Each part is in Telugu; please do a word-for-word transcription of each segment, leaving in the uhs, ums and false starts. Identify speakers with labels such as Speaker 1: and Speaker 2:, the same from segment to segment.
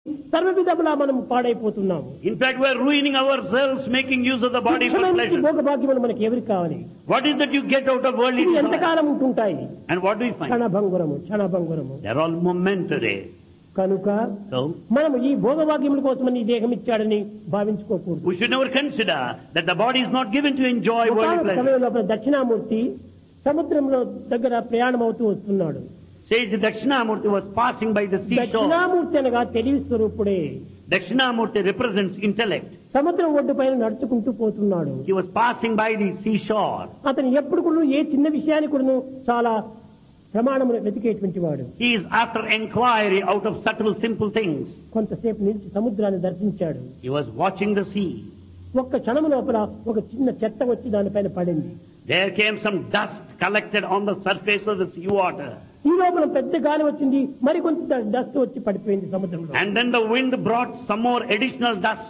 Speaker 1: సర్వవిధములా మనం పాడైపోతున్నాము.
Speaker 2: In fact, we are ruining ourselves making use of the body for pleasure.
Speaker 1: భోగభాగ్యములు మనకి ఎవరికి కావాలి?
Speaker 2: What is that you get out of worldly
Speaker 1: ఇవి
Speaker 2: desire?
Speaker 1: ఎంతకాలం ఉంటుంటాయి?
Speaker 2: And what do we find?
Speaker 1: క్షణభంగురము క్షణభంగురము.
Speaker 2: They are all momentary.
Speaker 1: కనుక
Speaker 2: So,
Speaker 1: మనం ఈ భోగభాగ్యముల కోసమని ఈ దేహం ఇచ్చాడని భావించుకోకూడదు.
Speaker 2: we should never consider that the body is not given to enjoy worldly
Speaker 1: ఒకానొక
Speaker 2: pleasure.
Speaker 1: సమయంలో దక్షిణామూర్తి సముద్రంలో దగ్గర ప్రయాణం అవుతూ వస్తున్నాడు.
Speaker 2: Says the Dakshinamurti was passing by the seashore.
Speaker 1: Dakshinamurthy అనగా తెలివి స్వరూపుడే.
Speaker 2: Dakshinamurti represents intellect.
Speaker 1: సముద్రం ఒడ్డు పైన నడుచుకుంటూ పోతున్నాడు.
Speaker 2: He was passing by the seashore.
Speaker 1: అతను ఎప్పుడు కూడా ఏ చిన్న విషయాన్ని కూడా చాలా ప్రమాణమును వెతికేటువంటి వాడు.
Speaker 2: He is after inquiry out of subtle, simple things.
Speaker 1: కొంతసేపు నిలిచి సముద్రాన్ని దర్శించాడు.
Speaker 2: He was watching the sea.
Speaker 1: ఒక్క క్షణం లోపల ఒక చిన్న చెత్త వచ్చి దానిపైన పడింది.
Speaker 2: There came some dust collected on the surface of the sea water.
Speaker 1: ఈ లోపల పెద్ద గాలి వచ్చింది, మరి కొంత డస్ట్ వచ్చి పడిపోయింది సముద్రంలో.
Speaker 2: And then the wind brought some more additional dust.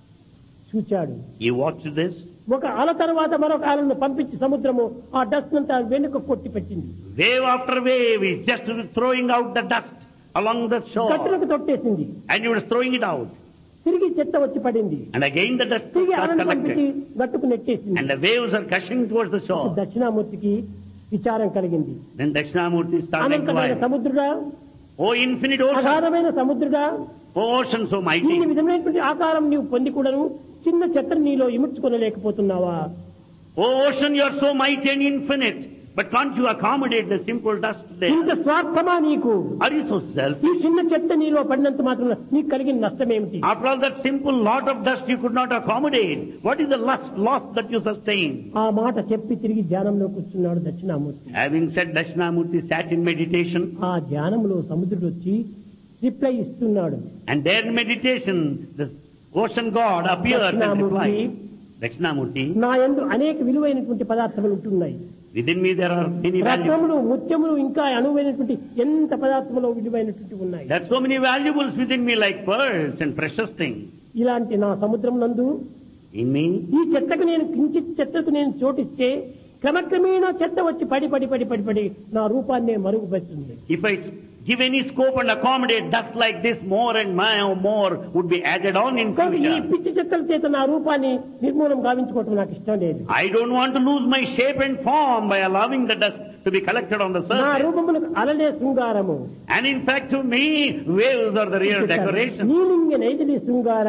Speaker 1: చూచాడు.
Speaker 2: He watched this.
Speaker 1: ఒక అల తర్వాత మరొక అలను పంపించి సముద్రము ఆ డస్ట్ అంతా వెనుక కొట్టి పెట్టింది.
Speaker 2: Wave after wave is just throwing out the dust along the shore.
Speaker 1: గట్టులకు తొట్టేసింది.
Speaker 2: And he was throwing it out.
Speaker 1: తిరిగి చెత్త వచ్చి పడింది.
Speaker 2: And again the dust
Speaker 1: తిరిగి
Speaker 2: was
Speaker 1: అలను పంపించి
Speaker 2: collected.
Speaker 1: గట్టుకు నెట్టేసింది.
Speaker 2: And the waves are gushing towards the shore.
Speaker 1: దక్షిణామూర్తికి విచారం కలిగింది.
Speaker 2: Then Dakshinamurti started
Speaker 1: అనంతమైన
Speaker 2: inquiring.
Speaker 1: సముద్రుడా,
Speaker 2: Oh infinite ocean,
Speaker 1: అగాధమైన సముద్రుడా,
Speaker 2: oh ocean so
Speaker 1: ఈ
Speaker 2: mighty,
Speaker 1: విధమైనటువంటి ఆకారం నీవు పొంది కూడాను చిన్న చెత్తను నీలో ఇముడ్చుకొనలేకపోతున్నావా?
Speaker 2: oh ocean you are so mighty and infinite, but can't you accommodate the simple dust
Speaker 1: ఇంత
Speaker 2: there?
Speaker 1: స్వార్థమా నీకు?
Speaker 2: Are you so
Speaker 1: ఈ
Speaker 2: selfish?
Speaker 1: చిన్న చెత్త నీలో పడినంత మాత్రం నీకు కలిగిన నష్టం ఏమిటి?
Speaker 2: After all that simple lot of dust you could not accommodate, what is the loss, loss that you sustain?
Speaker 1: ఆ మాట చెప్పి తిరిగి ధ్యానంలో కూర్చున్నాడు Dakshinamurthy.
Speaker 2: Having said, Dakshinamurti sat in meditation,
Speaker 1: ఆ ధ్యానంలో సముద్రుడు వచ్చి రిప్లై ఇస్తున్నాడు.
Speaker 2: and there in meditation the ocean god appears and
Speaker 1: Dakshinamurti,
Speaker 2: replies. Dakshinamurti,
Speaker 1: నా యందు అనేక విలువైనటువంటి పదార్థములు ఉంటున్నాయి.
Speaker 2: within me there are many valuables.
Speaker 1: రత్నములు, ముత్యములు, ఇంకా అనువైనటువంటి ఎంత పదార్థములో విలువైనటువంటి ఉన్నాయి.
Speaker 2: There are so many valuables within me like pearls and precious things.
Speaker 1: ఇలాంటి నా సముద్రం నందు
Speaker 2: In me,
Speaker 1: ఈ చెత్తకు నేను కించిత్ చెత్తకు నేను చోటిస్తే క్రమక్రమేణా చెత్త వచ్చి పడి పడి పడి పడి పడి నా రూపాన్నే మరుగుపరుస్తుంది.
Speaker 2: if I give any scope and accommodate dust like this, more and more, more would be added on in
Speaker 1: కానీ ఈ
Speaker 2: future.
Speaker 1: పిచ్చి చెత్తల చేత నా రూపాన్ని నిర్మూలం గావించుకోవటం నాకు ఇష్టం లేదు.
Speaker 2: I don't want to lose my shape and form by allowing the dust to be collected on the
Speaker 1: నా
Speaker 2: surface.
Speaker 1: రూపములకు అలలే శృంగారము.
Speaker 2: And in fact, to me, waves are the real decoration.
Speaker 1: నీలింగ నైతిలి శృంగార,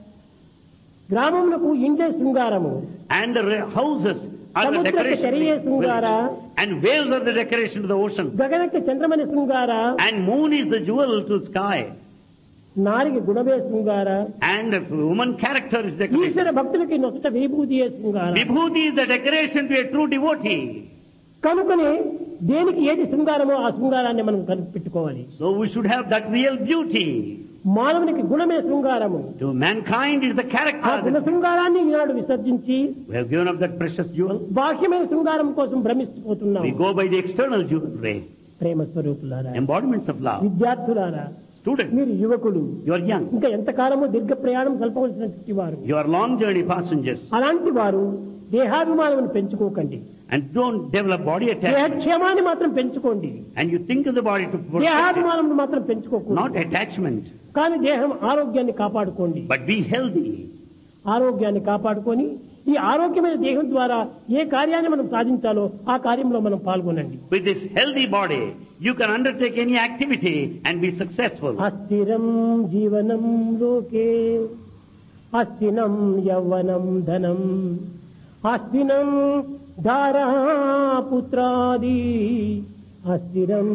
Speaker 1: గ్రామములకు ఇండే శృంగారము,
Speaker 2: And the re- houses are the
Speaker 1: సముద్రక
Speaker 2: decoration.
Speaker 1: చెరియే
Speaker 2: to the
Speaker 1: శృంగార,
Speaker 2: village. And waves are the decoration to the ocean.
Speaker 1: గగనక Chandramani శృంగార,
Speaker 2: And moon is the jewel to sky.
Speaker 1: నారికి గుణమే శృంగార,
Speaker 2: And the woman character is decoration.
Speaker 1: ఈశ్వర భక్తులకి నొసట విభూతియే శృంగార.
Speaker 2: Vibhuti is the decoration to a true devotee.
Speaker 1: కనుకనే దేనికి ఏది శృంగారమో ఆ శృంగారాన్ని మనం కనిపెట్టుకోవాలి.
Speaker 2: So we should have that real beauty.
Speaker 1: మానవునికి గుణమే శృంగారము.
Speaker 2: To mankind is the
Speaker 1: ఆ
Speaker 2: character.
Speaker 1: గుణ
Speaker 2: that
Speaker 1: శృంగారాన్ని ఈనాడు విసర్జించి
Speaker 2: we have given up that precious jewel.
Speaker 1: బాహ్యమైన శృంగారం కోసం భ్రమిస్తుపోతున్నాం.
Speaker 2: We go by the external jewelry,
Speaker 1: ప్రేమ స్వరూపులారా,
Speaker 2: embodiments of love.
Speaker 1: విద్యార్థులారా,
Speaker 2: Students,
Speaker 1: మీరు యువకులు,
Speaker 2: you are young.
Speaker 1: ఇంకా ఎంతకాలము దీర్ఘ ప్రయాణం సల్పవలసినటువంటి వారు.
Speaker 2: You are long journey passengers.
Speaker 1: అలాంటి వారు దేహాభిమానం పెంచుకోకండి.
Speaker 2: And don't develop body attachment.
Speaker 1: దేహక్షేమాన్ని మాత్రం పెంచుకోండి.
Speaker 2: And you think of the body to protect it,
Speaker 1: దేహాభిమానం మాత్రం పెంచుకోకూడదు.
Speaker 2: not attachment.
Speaker 1: కానీ దేహం ఆరోగ్యాన్ని కాపాడుకోండి.
Speaker 2: But be healthy.
Speaker 1: ఆరోగ్యాన్ని కాపాడుకొని ఈ ఆరోగ్యమైన దేహం ద్వారా ఏ కార్యాన్ని మనం సాధించాలో ఆ కార్యంలో మనం పాల్గొనండి.
Speaker 2: With this healthy body, you can undertake any activity and be successful.
Speaker 1: అస్థిరం జీవనం లోకే, అస్థినం యవ్వనం ధనం, అస్థినం ధారా పుత్రాది, అస్థిరం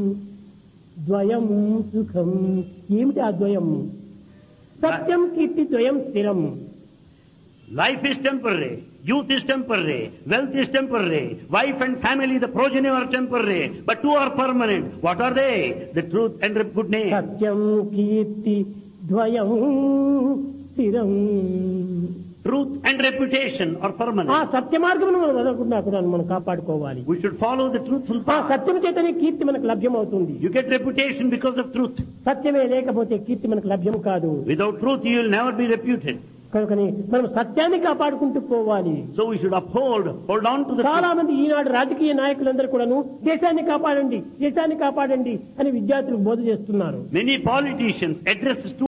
Speaker 1: ద్వయం సుఖం. ఏమిటి ఆ ద్వయం? సత్యం కీర్తి ద్వయం స్థిరం.
Speaker 2: Life is temporary. Youth is temporary. Wealth is temporary. Wife and family, the progeny are temporary. But two are permanent. What are they? The truth and the good name.
Speaker 1: సత్యం కీర్తి ద్వయం స్థిరం.
Speaker 2: Truth and reputation are
Speaker 1: ఆ
Speaker 2: permanent.
Speaker 1: సత్య మార్గమును మనం వదలకుండా కూడా మనం కాపాడుకోవాలి.
Speaker 2: We should follow the truthful
Speaker 1: ఆ
Speaker 2: path.
Speaker 1: సత్యం చేతనే కీర్తి మనకు లభ్యమవుతుంది.
Speaker 2: You get reputation because of truth.
Speaker 1: సత్యమే లేకపోతే కీర్తి మనకు లభ్యం కాదు.
Speaker 2: Without truth, you will never be reputed.
Speaker 1: కనుకని మనం సత్యాన్ని కాపాడుకుంటూ పోవాలి.
Speaker 2: So we should uphold, hold on to the
Speaker 1: చాలా
Speaker 2: truth.
Speaker 1: మంది ఈనాడు రాజకీయ నాయకులందరూ కూడాను దేశాన్ని కాపాడండి, దేశాన్ని కాపాడండి అని విద్యార్థులకు బోధ చేస్తున్నారు.
Speaker 2: Many politicians address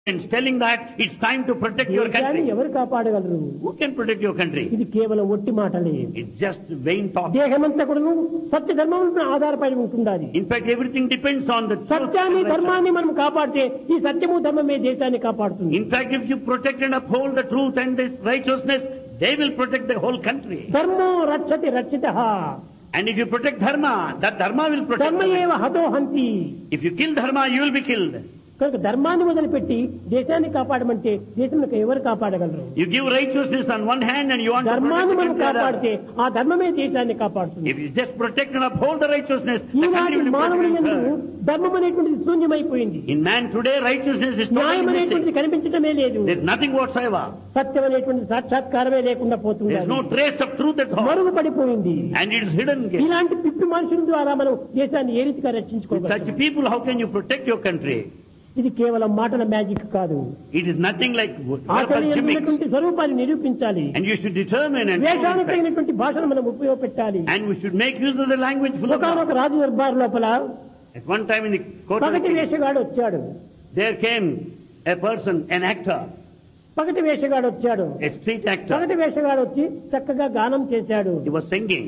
Speaker 2: telling that it's time to protect your
Speaker 1: దేశాన్ని
Speaker 2: country.
Speaker 1: ఎవరు కాపాడగలరు?
Speaker 2: Who can protect your country?
Speaker 1: ఇది కేవలం ఒట్టి మాటలే.
Speaker 2: It's just vain talk.
Speaker 1: దేహమంతా కూడా సత్య ధర్మములపై ఆధారపడి ఉంటుండాలి.
Speaker 2: In fact, everything depends on the truth.
Speaker 1: సత్యాన్ని ధర్మాన్ని మనం కాపాడితే ఈ సత్యము ధర్మమే దేశాన్ని కాపాడుతుంది.
Speaker 2: In fact, if you protect and uphold the truth and this righteousness, they will protect the whole country.
Speaker 1: ధర్మో రక్షతి రక్షితః.
Speaker 2: And if you protect dharma, that dharma will protect.
Speaker 1: ధర్మయేవ హతో హంతి.
Speaker 2: If you kill dharma, you will be killed.
Speaker 1: కనుక ధర్మాన్ని వదిలిపెట్టి దేశాన్ని కాపాడమంటే దేశంలో ఎవరు కాపాడగలరు?
Speaker 2: You give righteousness on one hand and you want to
Speaker 1: ధర్మాన్ని
Speaker 2: protect
Speaker 1: మనం
Speaker 2: the other.
Speaker 1: కాపాడితే ఆ ధర్మమే దేశాన్ని కాపాడుతుంది.
Speaker 2: If you just protect and uphold the righteousness, the country
Speaker 1: ఈనాటి
Speaker 2: will be
Speaker 1: మానవుని యందు
Speaker 2: protected.
Speaker 1: ధర్మం అనేటువంటిది శూన్యమైపోయింది.
Speaker 2: In man today, righteousness is
Speaker 1: న్యాయం
Speaker 2: totally
Speaker 1: అనేటువంటిది
Speaker 2: missing.
Speaker 1: కనిపించటమే లేదు.
Speaker 2: There's nothing whatsoever.
Speaker 1: సత్యం అనేటువంటి సాక్షాత్కారమే లేకుండా పోతుంది.
Speaker 2: There's no trace of truth at all.
Speaker 1: మరుగుపడిపోయింది.
Speaker 2: And it is hidden again.
Speaker 1: ఇలాంటి పిప్పి మనుషుల ద్వారా మనం దేశాన్ని ఏ రీతిగా
Speaker 2: With
Speaker 1: రక్షించుకోగలం?
Speaker 2: such people, how can you protect your country?
Speaker 1: ఇది కేవలం మాటల మ్యాజిక్ కాదు.
Speaker 2: It is nothing like verbal
Speaker 1: ఆచరణ
Speaker 2: gimmicks.
Speaker 1: ఉన్నటువంటి స్వరూపాన్ని నిరూపించాలి.
Speaker 2: And you should determine and
Speaker 1: వేషానికి
Speaker 2: show
Speaker 1: తగినటువంటి భాషను మనం ఉపయోగపెట్టాలి.
Speaker 2: and we should make use of the language full of
Speaker 1: ఒకనొక
Speaker 2: love.
Speaker 1: రాజు దర్బార్ లోపల
Speaker 2: At one time in the court of the
Speaker 1: పగటి
Speaker 2: king,
Speaker 1: వేషగాడు వచ్చాడు.
Speaker 2: there came a person, an actor,
Speaker 1: పగటి వేషగాడు వచ్చాడు.
Speaker 2: a street actor.
Speaker 1: పగటి వేషగాడు వచ్చి చక్కగా గానం చేశాడు.
Speaker 2: He was singing.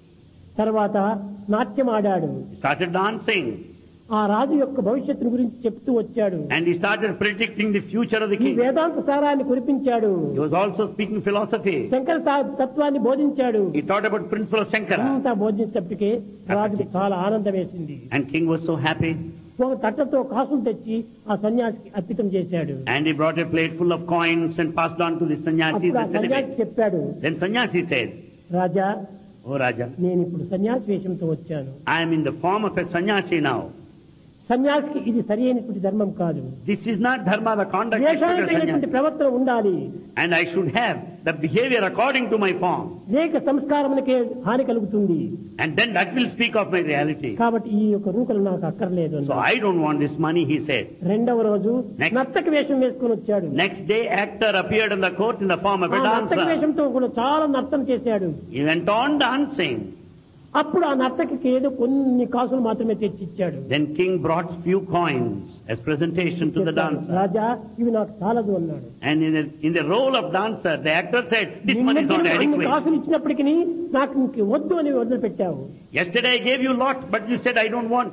Speaker 1: తర్వాత నాట్యం ఆడాడు.
Speaker 2: He started dancing.
Speaker 1: ఆ రాజు యొక్క భవిష్యత్తు గురించి చెప్తూ వచ్చాడు.
Speaker 2: And he started predicting the future of the
Speaker 1: ఈ
Speaker 2: king.
Speaker 1: వేదాంత సారాన్ని కురిపించాడు.
Speaker 2: He was also speaking philosophy.
Speaker 1: Shankara తా- తత్వాన్ని బోధించాడు.
Speaker 2: He taught about principle of Shankara.
Speaker 1: అంతా బోధించేటప్పటికే రాజుకి చాలా ఆనందం వేసింది.
Speaker 2: And king was so happy.
Speaker 1: ఒక తట్టతో కాసులు తెచ్చి ఆ సన్యాసికి అర్పితం చేశాడు.
Speaker 2: And he brought a plate full of coins and passed on to the sannyasi.
Speaker 1: అప్పుడు ఆ సన్యాసి చెప్పాడు,
Speaker 2: Then sannyasi said,
Speaker 1: రాజా,
Speaker 2: "Oh Raja,
Speaker 1: నేను ఇప్పుడు సన్యాసి వేషంతో వచ్చాను.
Speaker 2: I am in the form of a sannyasi now.
Speaker 1: సన్యాసికి ఇది సరి అయినటువంటి ధర్మం కాదు.
Speaker 2: This is not dharma, the conduct of a
Speaker 1: వేషానికి
Speaker 2: sannyasi.
Speaker 1: ప్రవర్తన ఉండాలి.
Speaker 2: And I should have the behavior according to my form.
Speaker 1: లేక సంస్కారమునకే హాని కలుగుతుంది.
Speaker 2: And then that will speak of my reality.
Speaker 1: కాబట్టి ఈ యొక్క రూకలు నాకు అక్కర్లేదు
Speaker 2: So
Speaker 1: అన్నాడు.
Speaker 2: I don't want this money," he said.
Speaker 1: రెండవ రోజు
Speaker 2: Next.
Speaker 1: నర్తక వేషం వేసుకుని వచ్చాడు.
Speaker 2: Next day, actor appeared in the court in the form of
Speaker 1: ఆ
Speaker 2: a
Speaker 1: నర్తక
Speaker 2: dancer.
Speaker 1: వేషంతో కూడా చాలా నర్తన చేశాడు.
Speaker 2: He went on dancing.
Speaker 1: అప్పుడు ఆ నర్తకికి ఏదో కొన్ని కాసులు మాత్రమే తెచ్చిచ్చాడు.
Speaker 2: Then king brought few coins as presentation to the dancer.
Speaker 1: రాజా, ఇవి నాకు చాలదు అన్నాడు.
Speaker 2: And in the, in the role of dancer, the actor said, "This money is not
Speaker 1: నిన్నటి అన్ని
Speaker 2: adequate.
Speaker 1: కాసులు ఇచ్చినప్పటికీ నాకు ఇంక వద్దు అని వదిలిపెట్టావు.
Speaker 2: Yesterday I gave you a lot, but you said I don't want.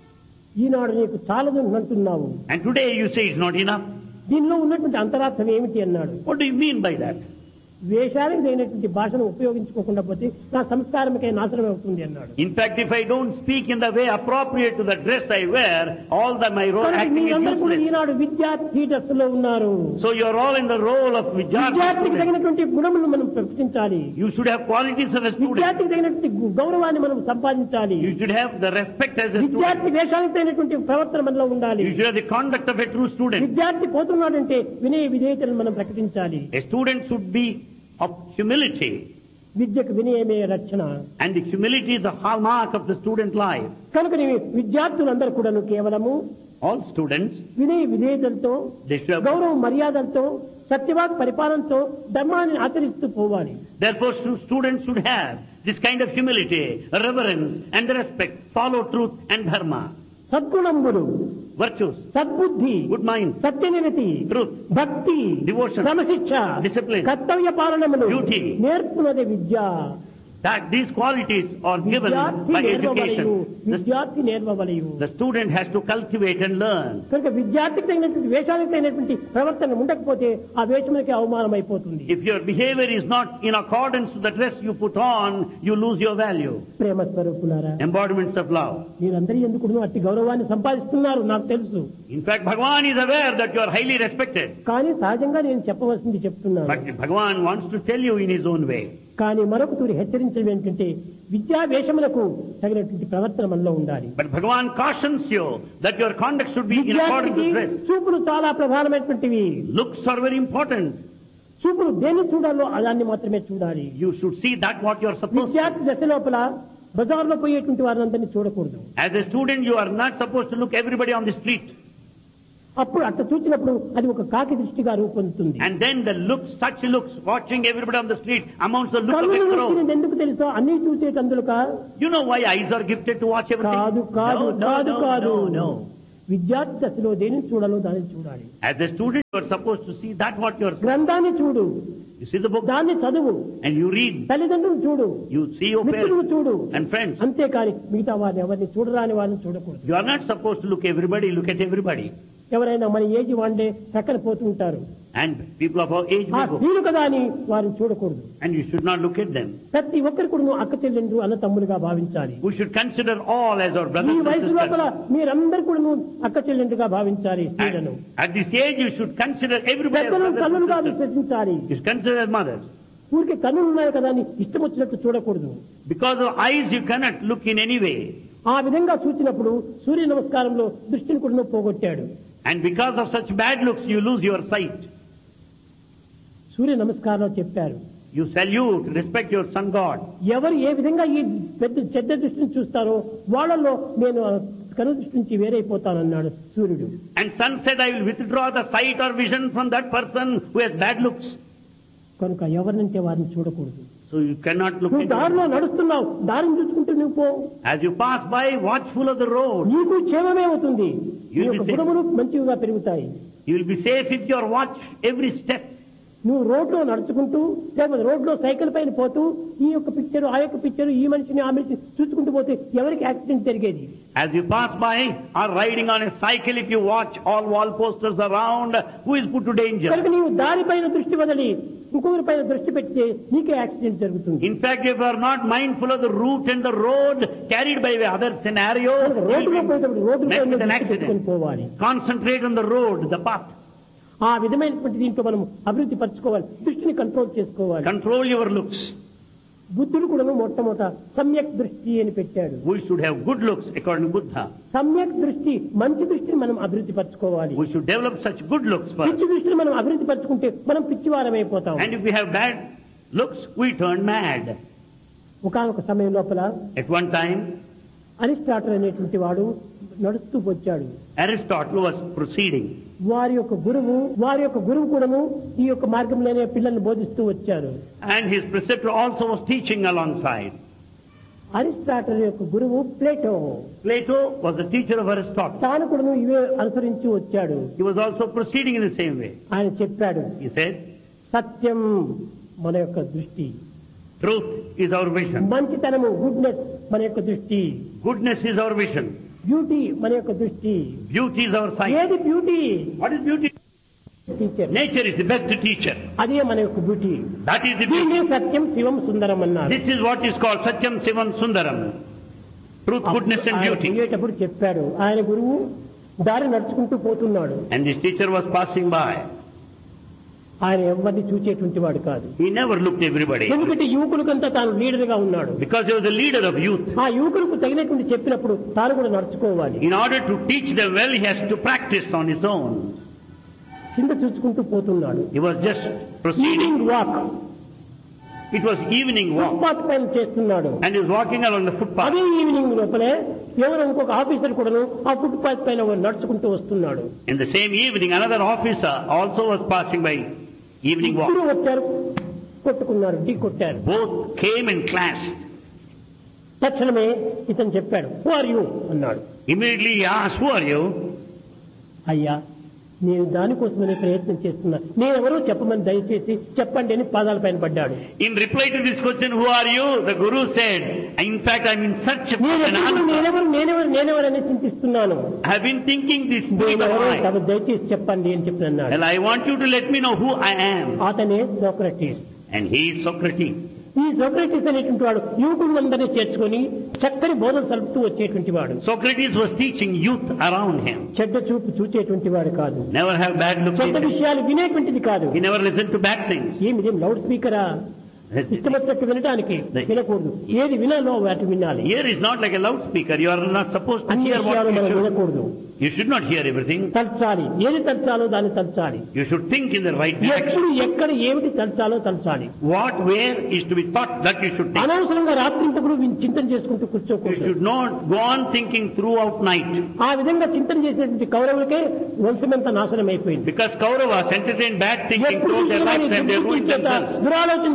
Speaker 1: ఈనాడు నీకు చాలదు అని అంటున్నావు.
Speaker 2: And today you say it's not enough.
Speaker 1: దీనిలో ఉన్నటువంటి అంతరార్థం ఏమిటి అన్నాడు.
Speaker 2: What do you mean by that?"
Speaker 1: వేషానికి తగినటువంటి భాషను ఉపయోగించుకోకుండా పోతే నా సంస్కారమే నాశనం అవుతుంది అన్నాడు.
Speaker 2: In fact, if I don't speak in the way appropriate to the dress I wear, all that my role
Speaker 1: కాబట్టి
Speaker 2: acting is
Speaker 1: మీరందరూ కూడా
Speaker 2: useless.
Speaker 1: ఈనాడు విద్యార్థి దశలో ఉన్నారు.
Speaker 2: So you are all in the role of
Speaker 1: విద్యార్థికి
Speaker 2: Vidyarthi.
Speaker 1: తగినటువంటి గుణములను మనం ప్రకటించాలి.
Speaker 2: You should have qualities of a student.
Speaker 1: విద్యార్థికి తగినటువంటి గు- గౌరవాన్ని మనం సంపాదించాలి.
Speaker 2: You should have the respect as a student.
Speaker 1: విద్యార్థి వేషానికి తగినటువంటి ప్రవర్తన మనలో ఉండాలి.
Speaker 2: You should have the conduct of a true student.
Speaker 1: విద్యార్థి పోతున్నాడంటే వినయ విధేయతలను మనం ప్రకటించాలి.
Speaker 2: A student should be of humility.
Speaker 1: విద్యకు వినయమే రక్షణ.
Speaker 2: And the humility is the hallmark of the student life.
Speaker 1: కనుక నీ విద్యార్థులందరూ కూడాను కేవలము
Speaker 2: All students,
Speaker 1: వినయ విధేయతలతో,
Speaker 2: they should have,
Speaker 1: గౌరవ మర్యాదలతో, సత్యవాక్ పరిపాలనతో ధర్మాన్ని ఆచరిస్తూ పోవాలి.
Speaker 2: therefore stu- students should have this kind of humility, reverence and respect, follow truth and dharma,
Speaker 1: సద్గుణములు,
Speaker 2: virtues,
Speaker 1: సద్బుద్ధి,
Speaker 2: good mind,
Speaker 1: సత్యనిరతి,
Speaker 2: truth,
Speaker 1: భక్తి,
Speaker 2: devotion,
Speaker 1: క్రమశిక్ష,
Speaker 2: discipline,
Speaker 1: కర్తవ్య పాలనములు
Speaker 2: duty.
Speaker 1: నేర్పున్నది Vidya.
Speaker 2: that these qualities are given
Speaker 1: విద్యార్థి
Speaker 2: by
Speaker 1: నేర్వవలయు,
Speaker 2: education. The,
Speaker 1: విద్యార్థి నేర్వవలయు.
Speaker 2: the student has to cultivate and learn.
Speaker 1: కనుక విద్యార్థికి తగినటువంటి వేషానికి తగినటువంటి ప్రవర్తన ఉండకపోతే ఆ వేషములకి అవమానం అయిపోతుంది.
Speaker 2: If your behavior is not in accordance to the dress you put on, you lose your value.
Speaker 1: ప్రేమ స్వరూపులారా,
Speaker 2: Embodiments of love.
Speaker 1: మీరందరూ ఎందుకు అట్టి గౌరవాన్ని సంపాదిస్తున్నారు నాకు తెలుసు.
Speaker 2: In fact, Bhagavan is aware that you are highly respected.
Speaker 1: కానీ సహజంగా నేను చెప్పవలసింది చెప్తున్నాను.
Speaker 2: But Bhagavan wants to tell you in his own way.
Speaker 1: కానీ మరొక తూరి హెచ్చరించడం ఏంటంటే విద్యా వేషములకు తగినటువంటి ప్రవర్తన మనలో ఉండాలి.
Speaker 2: But Bhagavan cautions you that your conduct should be in accordance
Speaker 1: విద్యార్థికి
Speaker 2: to dress.
Speaker 1: చూపులు చాలా ప్రధానమైనటువంటివి.
Speaker 2: Looks are very important.
Speaker 1: చూపులు దేన్ని చూడాలో దాన్ని మాత్రమే చూడాలి.
Speaker 2: You should see that what you are supposed to.
Speaker 1: విద్యార్థి దశ లోపల బజార్లో పోయేటువంటి వారిని అందరినీ చూడకూడదు.
Speaker 2: As a student, you are not supposed to look everybody on the street.
Speaker 1: అప్పుడు అట్లా చూసినప్పుడు అది ఒక కాకి దృష్టిగా రూపొందుతుంది.
Speaker 2: And then the looks, such looks, watching everybody on the street amounts to the look of a
Speaker 1: కన్నులు
Speaker 2: crow.
Speaker 1: వచ్చినది ఎందుకు తెలుసో అన్ని చూసేటందులుక
Speaker 2: You know why eyes are gifted to watch everything?
Speaker 1: కాదు కాదు
Speaker 2: No, no,
Speaker 1: కాదు
Speaker 2: no,
Speaker 1: కాదు
Speaker 2: no, no.
Speaker 1: విద్యార్థి దశలో దేనిని చూడాలో దానిని చూడాలి.
Speaker 2: As a student, you are supposed to see that what you are.
Speaker 1: గ్రంథాన్ని చూడు,
Speaker 2: You see the book
Speaker 1: దాన్ని చదువు,
Speaker 2: and you read.
Speaker 1: తల్లిదండ్రులు చూడు,
Speaker 2: You see your
Speaker 1: మిత్రులు
Speaker 2: parents
Speaker 1: చూడు,
Speaker 2: and friends.
Speaker 1: అంతేకాని మిగతా వారిని ఎవరిని చూడరాని వారిని చూడకూడదు.
Speaker 2: You are not supposed to look everybody, look at everybody.
Speaker 1: ఎవరైనా మన ఏజ్ వాండే ప్రక్కన పోతూ ఉంటారు,
Speaker 2: And people of our age
Speaker 1: ఆ
Speaker 2: may go.
Speaker 1: స్త్రీలు కదా అని వారిని చూడకూడదు.
Speaker 2: And you should not look at them.
Speaker 1: ప్రతి ఒక్కరు కూడా నువ్వు అక్క చెల్లెండు అన్న తమ్ములుగా భావించాలి.
Speaker 2: We should consider all as our
Speaker 1: ఈ
Speaker 2: brothers and
Speaker 1: వయసు లోపల
Speaker 2: sisters.
Speaker 1: మీరందరూ కూడా నువ్వు అక్క చెల్లెండుగా భావించాలి. స్త్రీలను
Speaker 2: At, at this age, you should consider everybody as
Speaker 1: పెద్దలను
Speaker 2: brothers
Speaker 1: తల్లులుగా
Speaker 2: and sisters.
Speaker 1: విశ్వసించాలి.
Speaker 2: You should consider as mothers.
Speaker 1: ఊరికి కన్నులు ఉన్నాయి కదా అని ఇష్టం వచ్చినట్టు చూడకూడదు.
Speaker 2: Because of eyes, you cannot look in any way.
Speaker 1: ఆ విధంగా చూసినప్పుడు సూర్య నమస్కారంలో దృష్టిని కూడా నువ్వు పోగొట్టాడు.
Speaker 2: And because of such bad looks, you lose your sight.
Speaker 1: సూర్య నమస్కారంలో చెప్పారు,
Speaker 2: You salute, respect your sun god.
Speaker 1: ఎవరు ఏ విధంగా ఈ పెద్ద చెడ్డ దృష్టిని చూస్తారో వాళ్ళలో నేను కను దృష్టి నుంచి వేరైపోతానన్నాడు సూర్యుడు.
Speaker 2: And sun said, I will withdraw the sight or vision from that person who has bad looks.
Speaker 1: కనుక ఎవరినంటే వారిని చూడకూడదు.
Speaker 2: So you cannot look
Speaker 1: నువ్వు
Speaker 2: at
Speaker 1: దారిలో
Speaker 2: them.
Speaker 1: నడుస్తున్నావు, దారిని చూసుకుంటూ నువ్వు పో,
Speaker 2: As you pass by, watchful of the road.
Speaker 1: నీకు క్షేమమే అవుతుంది. నీ
Speaker 2: You'll be
Speaker 1: యొక్క
Speaker 2: safe.
Speaker 1: గుణములు మంచిగా పెరుగుతాయి.
Speaker 2: You will be safe if you watch every step.
Speaker 1: నువ్వు రోడ్లో నడుచుకుంటూ లేకపోతే రోడ్లో సైకిల్ పైన పోతూ ఈ యొక్క పిక్చర్ ఆ యొక్క పిక్చర్ ఈ మనిషిని ఆ మనిషిని చూసుకుంటూ పోతే ఎవరికి యాక్సిడెంట్ జరిగేది?
Speaker 2: As you pass by or riding on a cycle, if you watch all wall posters around, who is put to danger?
Speaker 1: కనుక నీవు దారిపైన దృష్టి వదిలి ఇంకొకరి పైన దృష్టి పెడితే నీకే యాక్సిడెంట్ జరుగుతుంది.
Speaker 2: In fact, if you are not mindful of the route and the road carried by the other scenario, you
Speaker 1: రోడ్డులో
Speaker 2: will
Speaker 1: పోయేటప్పుడు రోడ్డు
Speaker 2: be met
Speaker 1: పైన
Speaker 2: with an
Speaker 1: దృష్టి పెట్టుకొని
Speaker 2: accident.
Speaker 1: పోవాలి.
Speaker 2: Concentrate on the road, the path.
Speaker 1: ఆ విధమైనటువంటి దీంట్లో మనం అభివృద్ధి పరచుకోవాలి, దృష్టిని కంట్రోల్ చేసుకోవాలి.
Speaker 2: Control your looks.
Speaker 1: బుద్ధుడు కూడా మొట్టమొదట సమ్యక్ దృష్టి అని పెట్టాడు.
Speaker 2: We should have good looks according to Buddha.
Speaker 1: సమ్యక్ దృష్టి మంచి దృష్టిని మనం అభివృద్ధి పరచుకోవాలి.
Speaker 2: We should develop such good looks first.
Speaker 1: పిచ్చి దృష్టిని మనం అభివృద్ధి పరచుకుంటే మనం పిచ్చివారమైపోతాం.
Speaker 2: And if we have bad looks, we turn mad.
Speaker 1: ఒకానొక సమయం లోపల
Speaker 2: At one time,
Speaker 1: అరిస్టాటిల్ అనేటువంటి వాడు నడుస్తూ వచ్చాడు.
Speaker 2: Aristotle was proceeding.
Speaker 1: వారి యొక్క గురువు వారి యొక్క గురువు కూడాను ఈ యొక్క మార్గంలోనే పిల్లల్ని బోధిస్తూ వచ్చారు.
Speaker 2: And his preceptor also was teaching alongside.
Speaker 1: Aristotle యొక్క గురువు Plato.
Speaker 2: Plato was the teacher of Aristotle.
Speaker 1: తాను కూడాను ఇవే అనుసరించి వచ్చాడు.
Speaker 2: He was also proceeding in the same way.
Speaker 1: ఆయన చెప్పాడు,
Speaker 2: He said,
Speaker 1: సత్యం మన యొక్క దృష్టి,
Speaker 2: truth is our vision.
Speaker 1: మంచితనము గుడ్నెస్ మన యొక్క దృష్టి,
Speaker 2: Goodness is our vision.
Speaker 1: Beauty మన యొక్క దృష్టి.
Speaker 2: Beauty is our sight.
Speaker 1: ఏది beauty?
Speaker 2: What is beauty?
Speaker 1: Teacher.
Speaker 2: Nature is the best teacher.
Speaker 1: అదే మన యొక్క బ్యూటీ.
Speaker 2: That is the
Speaker 1: దీన్ని
Speaker 2: beauty.
Speaker 1: సత్యం శివం సుందరం అన్నారు.
Speaker 2: This is what is called Satyam Sivam Sundaram. Truth, goodness and
Speaker 1: ఆయన
Speaker 2: beauty.
Speaker 1: పోయేటప్పుడు చెప్పాడు, ఆయన గురువు దారి నడుచుకుంటూ పోతున్నాడు.
Speaker 2: And this teacher was passing by.
Speaker 1: ఆయన ఎవరిని చూచేటువంటి వాడు కాదు.
Speaker 2: He never looked everybody.
Speaker 1: ఎందుకంటే యువకులకంతా తాను లీడర్ గా ఉన్నాడు.
Speaker 2: Because he was the leader of youth.
Speaker 1: ఆ యువకులకు తగినటువంటి చెప్పినప్పుడు తాను కూడా నడుచుకోవాలి.
Speaker 2: In order to teach them well, he has to practice on his own.
Speaker 1: కింద చూసుకుంటూ పోతున్నాడు.
Speaker 2: He was just proceeding.
Speaker 1: Evening walk,
Speaker 2: It was evening walk.
Speaker 1: Footpath పైన చేస్తున్నాడు.
Speaker 2: And he was walking along the footpath.
Speaker 1: అదే ఈవినింగ్ లోపలే ఎవరో ఇంకొక ఆఫీసర్ కూడాను ఆ ఫుట్పాత్ పైన నడుచుకుంటూ వస్తున్నాడు.
Speaker 2: In the same evening, another officer also was passing by. Evening walk.
Speaker 1: ఇద్దరు వచ్చారు, కొట్టుకున్నారు, ఢీ కొట్టారు.
Speaker 2: Both came and clashed.
Speaker 1: తక్షణమే ఇతను చెప్పాడు, హూ ఆర్ యూ అన్నాడు.
Speaker 2: Immediately he asked, who are you?
Speaker 1: అయ్యా, నేను దానికోసమనే ప్రయత్నం చేస్తున్నా, నేనెవరో చెప్పమని దయచేసి చెప్పండి అని పాదాల పైన పడ్డాడు.
Speaker 2: In reply to this question, who are you? The Guru said, in fact, I am in search of
Speaker 1: నేను
Speaker 2: an
Speaker 1: ఎప్పుడు
Speaker 2: answer.
Speaker 1: నేనెవరు నేనెవరు నేనెవరు అని చింతిస్తున్నాను.
Speaker 2: I have been thinking this thing
Speaker 1: నేనెవరో
Speaker 2: of
Speaker 1: తమ
Speaker 2: mine.
Speaker 1: దయచేసి చెప్పండి అని చెప్పి అన్నాడు.
Speaker 2: Well, I want you to let me know who I am.
Speaker 1: అతనే Socrates.
Speaker 2: And he is Socrates.
Speaker 1: ఈ సోక్రటీస్ అనేటువంటి వాడు యువకులందరినీ చేర్చుకొని చక్కని బోధన సలుపుతూ వచ్చేటువంటి వాడు.
Speaker 2: Socrates was teaching youth around him.
Speaker 1: చెడ్డ చూపు చూచేటువంటి వాడు కాదు.
Speaker 2: Never have bad looks.
Speaker 1: చెడ్డ విషయాలు వినేటువంటిది కాదు.
Speaker 2: He never listened to bad things.
Speaker 1: ఏమిది లౌడ్ స్పీకరా? ఇష్టమొచ్చినట్టు వినడానికి వినకూడదు. ఏది వినాలో వాటి వినాలి.
Speaker 2: Here is not like a loudspeaker. You are not supposed to
Speaker 1: అన్ని
Speaker 2: hear what
Speaker 1: విషయాలు
Speaker 2: you
Speaker 1: మనం
Speaker 2: should.
Speaker 1: వినకూడదు.
Speaker 2: You should not hear everything.
Speaker 1: తలచాలి, ఏది తలచాలో దాన్ని తలచాలి.
Speaker 2: You should think in the right direction.
Speaker 1: ఎప్పుడు ఎక్కడ ఏమిటి తలచాలో తలచాలి.
Speaker 2: What, where is to be thought, that you should think.
Speaker 1: అనవసరంగా రాత్రింతకుడు చింతన చేసుకుంటూ
Speaker 2: You
Speaker 1: కూర్చోకూడదు.
Speaker 2: should not go on thinking throughout night.
Speaker 1: ఆ విధంగా చింతన చేసినటువంటి కౌరవులకే వంశమంతా నాశనం అయిపోయింది.
Speaker 2: Because Kauravas entertained bad thinking
Speaker 1: ఎప్పుడు
Speaker 2: throughout their
Speaker 1: చూసినా
Speaker 2: lifetime, they
Speaker 1: దుర్బుద్ధి
Speaker 2: ruined
Speaker 1: చేత,
Speaker 2: themselves.
Speaker 1: దురాలోచన చేత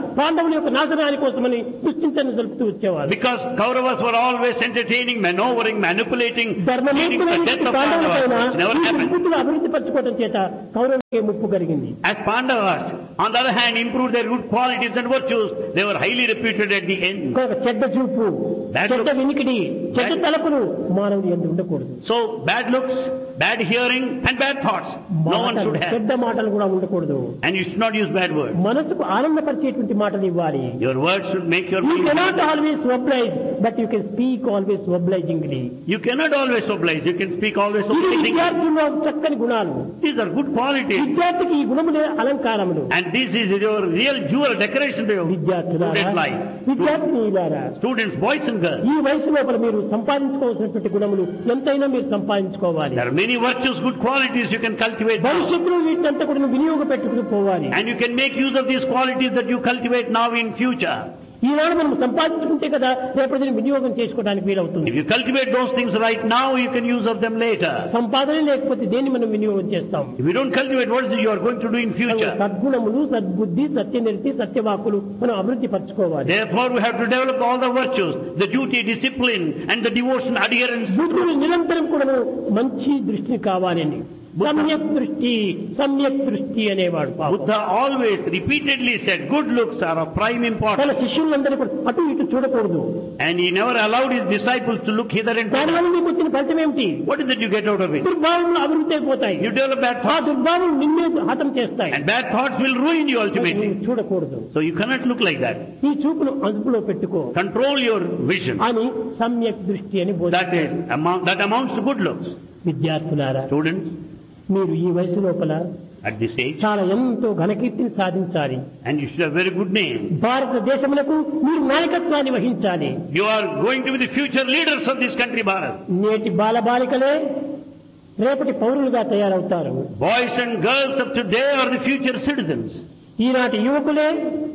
Speaker 1: పాండవుల యొక్క నాశనాని కోసమని దుశ్చింతన జరుపుతూ వచ్చేవారు.
Speaker 2: Because Kauravas were always entertaining, maneuvering, manipulating, leading to the
Speaker 1: ధర్మమూర్తులైన
Speaker 2: death of
Speaker 1: పాండవుల
Speaker 2: Pandavas,
Speaker 1: పైన
Speaker 2: which never
Speaker 1: ఈ
Speaker 2: happened.
Speaker 1: దుర్బుద్ధులు అభివృద్ధి పరచుకోవడం చేత కౌరవులకే ముప్పు కలిగింది.
Speaker 2: As Pandavas, on the other hand, improved their good qualities and virtues, they were highly reputed at the end.
Speaker 1: కనుక చెడ్డ చూపు,
Speaker 2: Bad
Speaker 1: చెడ్డ
Speaker 2: look.
Speaker 1: వినికిడి, చెడ్డ
Speaker 2: Bad-
Speaker 1: తలపులు మానవుని యందు ఉండకూడదు.
Speaker 2: So, bad looks, bad hearing, and bad thoughts, no one
Speaker 1: మాటలు,
Speaker 2: should have.
Speaker 1: చెడ్డ మాటలు కూడా ఉండకూడదు.
Speaker 2: And you should not use bad words.
Speaker 1: మనసుకు ఆనందపరిచేటువంటి మాటలు ఇవ్వాలి.
Speaker 2: Your words should make your
Speaker 1: You
Speaker 2: mind
Speaker 1: cannot
Speaker 2: happy.
Speaker 1: always oblige, but you can speak always obligingly.
Speaker 2: You cannot always oblige. You can speak always
Speaker 1: ఇది
Speaker 2: obligingly.
Speaker 1: విద్యార్థుల్లో చక్కని గుణాలు.
Speaker 2: These are good qualities.
Speaker 1: విద్యార్థికి ఈ గుణములే అలంకారములు.
Speaker 2: And this is your real jewel decoration to your
Speaker 1: విద్యార్థులారా,
Speaker 2: student life.
Speaker 1: విద్యార్థినిలారా,
Speaker 2: Students, boys and girls.
Speaker 1: ఈ వయసు లోపల మీరు సంపాదించుకోవాల్సినటువంటి గుణములు ఎంతైనా మీరు సంపాదించుకోవాలి.
Speaker 2: There are many virtues, good qualities you can cultivate now.
Speaker 1: భవిష్యత్తులో వీటినంతా కూడా వినియోగ పెట్టుకుని పోవాలి.
Speaker 2: And you can make use of these qualities that you cultivate now in future.
Speaker 1: ఈనాడు మనం సంపాదించుకుంటే కదా రేపటి దీన్ని వినియోగం చేసుకోవడానికి వీలవుతుంది.
Speaker 2: If you cultivate those things right now, you can use of them later.
Speaker 1: సంపాదన లేకపోతే దేన్ని మనం వినియోగం చేస్తాం?
Speaker 2: If you don't cultivate what is it you are going to do in future.
Speaker 1: సద్గుణములు, సద్బుద్ధి, సత్యనిరతి, సత్యవాకులు మనం అభివృద్ధి పరచుకోవాలి.
Speaker 2: Therefore, we have to develop all the virtues, the duty, discipline, and the devotion, adherence.
Speaker 1: బుద్ధుడు నిరంతరం కూడా మంచి దృష్టిని కావాలని సమ్యక్ దృష్టి, సమ్యక్ దృష్టి అనేవాడు.
Speaker 2: Buddha always repeatedly said, good looks are of prime importance.
Speaker 1: తన శిష్యులందరూ కూడా అటు ఇటు చూడకూడదు.
Speaker 2: And he never allowed his disciples to look hither and thither.
Speaker 1: దానివల్ల మీకు వచ్చిన ఫలితం ఏమిటి?
Speaker 2: What is it you get out of it?
Speaker 1: దుర్భావములు అభివృద్ధి అయిపోతాయి.
Speaker 2: You develop bad
Speaker 1: ఆ
Speaker 2: thoughts,
Speaker 1: దుర్భావములు నిన్నే హతం చేస్తాయి.
Speaker 2: and bad thoughts will ruin you ultimately.
Speaker 1: నువ్వు చూడకూడదు.
Speaker 2: So you cannot look like that.
Speaker 1: ఈ చూపును అదుపులో పెట్టుకో
Speaker 2: Control your vision.
Speaker 1: అని సమ్యక్ దృష్టి అని
Speaker 2: That
Speaker 1: బోధిస్తారు.
Speaker 2: is, amount, that amounts to good looks.
Speaker 1: విద్యార్థులారా,
Speaker 2: Students,
Speaker 1: మీరు ఈ వయసు లోపల
Speaker 2: at this age,
Speaker 1: చాలా ఎంతో ఘనకీర్తిని సాధించాలి.
Speaker 2: and you should have very good name.
Speaker 1: భారతదేశములకు మీరు నాయకత్వాన్ని వహించాలి.
Speaker 2: You are going to be the future leaders of this country, Bharat.
Speaker 1: నేటి బాలబాలికలే రేపటి పౌరులుగా తయారవుతారు.
Speaker 2: Boys and girls of today are the future citizens.
Speaker 1: ఈనాటి యువకులే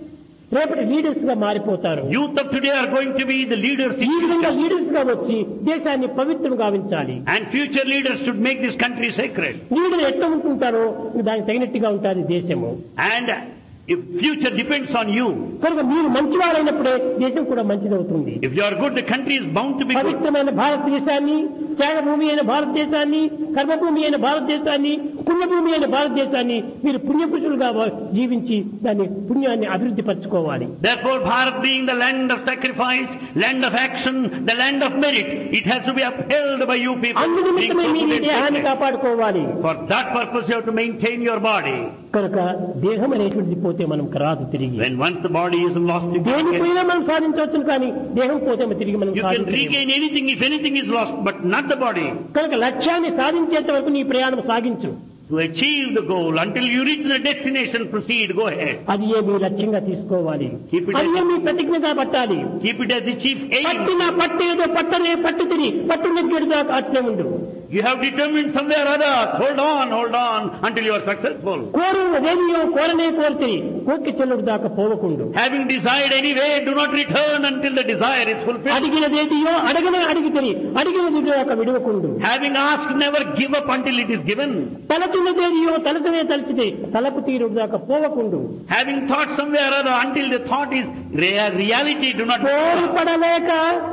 Speaker 1: రేపటి లీడర్స్ గా మారిపోతారు.
Speaker 2: Youth of today are going to be the leaders in
Speaker 1: ఈ విధంగా
Speaker 2: future.
Speaker 1: లీడర్స్ గా వచ్చి దేశాన్ని పవిత్రం గావించాలి.
Speaker 2: And future leaders should make this country sacred.
Speaker 1: Leader ఎట్లా ఉంటుంటారో దానికి తగినట్టుగా ఉంటుంది దేశము.
Speaker 2: And if future depends on you,
Speaker 1: కనుక మీరు మంచివారైనప్పుడే దేశం కూడా మంచిదవుతుంది.
Speaker 2: if you are good, the country is bound to be good.
Speaker 1: పవిత్రమైన భారతదేశాన్ని, త్యాగభూమి అయిన భారతదేశాన్ని, కర్మభూమి అయిన భారతదేశాన్ని, పుణ్యభూమి అయిన భారతదేశాన్ని మీరు పుణ్యపురుషులుగా జీవించి దాన్ని పుణ్యాన్ని అభివృద్ధి పరచుకోవాలి.
Speaker 2: Therefore, Bharat being the land of sacrifice, land of action, the land of merit, it has to be upheld by you people.
Speaker 1: అందు
Speaker 2: being
Speaker 1: నిమిత్తమే మీ
Speaker 2: totally
Speaker 1: దేహాన్ని
Speaker 2: sacred.
Speaker 1: కాపాడుకోవాలి.
Speaker 2: For that purpose, you have to maintain your body.
Speaker 1: కనుక దేహం అనేటువంటిది పోతే మనం రాదు తిరిగి.
Speaker 2: When once the body is lost, you
Speaker 1: దేని
Speaker 2: can get-
Speaker 1: పోయినా మనం సాధించవచ్చు, కానీ దేహం పోతే మనం తిరిగి మనం
Speaker 2: you can
Speaker 1: సాధించలేము.
Speaker 2: regain anything if anything is lost, but not the body.
Speaker 1: కనుక లక్ష్యాన్ని సాధించేంత వరకు నీ ప్రయాణం సాగించు.
Speaker 2: To achieve the goal, until you reach the destination, proceed, go ahead.
Speaker 1: అది ఏ మీ లక్ష్యంగా తీసుకోవాలి.
Speaker 2: Keep it
Speaker 1: అది ఏ మీ ప్రతిజ్ఞగా పట్టాలి.
Speaker 2: Keep it as the chief aim.
Speaker 1: పట్టిన పట్టేదో పట్టనే పట్టు తిని పట్టు నెగ్గేడుగా అట్లే ఉండు.
Speaker 2: You have determined somewhere or other, hold on, hold on, until you are successful.
Speaker 1: కోరు అదేమియో కోరనే కోరితే కోర్కి చెల్లుడు దాకా పోవకుండు.
Speaker 2: Having desired anyway, do not return until the desire is fulfilled.
Speaker 1: అడిగినదేదియో అడగన అడిగితే అడిగినది దాకా విడవకుండు.
Speaker 2: Having asked, never give up until it is given.
Speaker 1: తలచినదేదియో తలచనే తలచితే తలపు తీరుడు దాకా పోవకుండు.
Speaker 2: Having thought somewhere or other, until the thought is rea- reality, do not
Speaker 1: కోరు పడలేక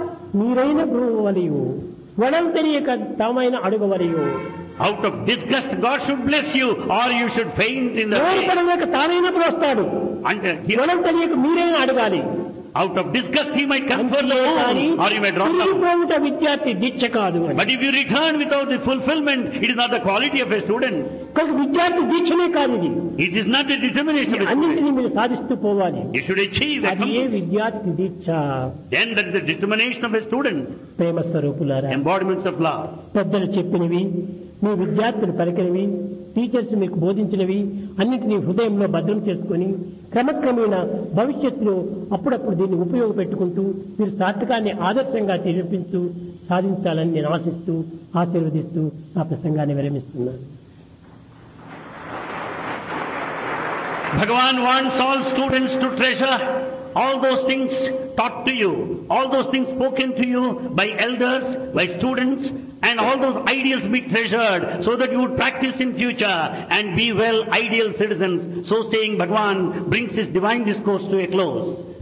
Speaker 1: నీరైన గురువలియు వడం తెలియక తామైన అడుగవలియు.
Speaker 2: out of disgust, God should bless you, or you should faint in the
Speaker 1: కోరు
Speaker 2: way.
Speaker 1: పడలేక తానైనప్పుడు వస్తాడు.
Speaker 2: Until he,
Speaker 1: వడం తెలియక మీరైనా అడగాలి.
Speaker 2: out of disgust, he might confer the loan, or you may drop down.
Speaker 1: తిరిగిపోవుట విద్యార్థి దీక్ష కాదు అని.
Speaker 2: But if you return without the fulfillment, it is not the quality of a student.
Speaker 1: కనుక విద్యార్థి దీక్షనే కాదు ఇది.
Speaker 2: It is not the determination of a student.
Speaker 1: అన్నింటినీ మీరు సాధిస్తూ పోవాలి.
Speaker 2: You should achieve that.
Speaker 1: అది ఏ విద్యార్థి దీక్ష.
Speaker 2: Then that is the determination of a student.
Speaker 1: ప్రేమ స్వరూపులారా,
Speaker 2: Embodiments of love.
Speaker 1: పెద్దలు చెప్పినవి, మీ విద్యార్థులు పలికినవి, టీచర్స్ మీకు బోధించినవి అన్నింటినీ హృదయంలో భద్రం చేసుకుని క్రమక్రమేణా భవిష్యత్తులో అప్పుడప్పుడు దీన్ని ఉపయోగపెట్టుకుంటూ మీరు సార్థకాన్ని ఆదర్శంగా చూపించు సాధించాలని నేను ఆశిస్తూ ఆశీర్వదిస్తూ నా ప్రసంగాన్ని విరమిస్తున్నాను.
Speaker 2: Bhagavan wants all students to treasure all those things taught to you, all those things spoken to you by elders, by students, and all those ideals be treasured so that you would practice in future and be well ideal citizens. So saying, Bhagavan brings his divine discourse to a close.